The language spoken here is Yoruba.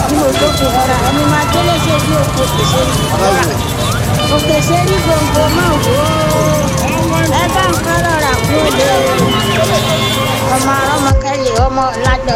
tí mo tó fi ọ̀rà ẹni máa délé ṣe bí òkè ṣe rí ọ̀rà òkè ṣe rí gbòǹgbò náà wò ó ẹ bá ń kọ́ lọ́ra kú lé ọmọ ọmọ kẹlẹ̀ ọmọ ládọ̀